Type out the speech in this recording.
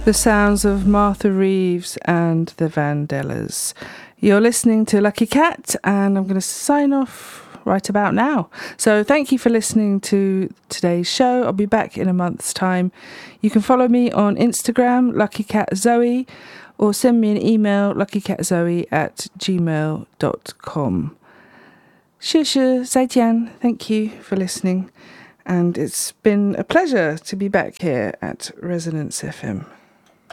The sounds of Martha Reeves and the Vandellas. You're listening to Lucky Cat, and I'm going to sign off right about now. So thank you for listening to today's show. I'll be back in a month's time. You can follow me on Instagram, LuckyCatZoe, or send me an email, luckycatzoe@gmail.com. 谢谢再见. Thank you for listening. And it's been a pleasure to be back here at Resonance FM.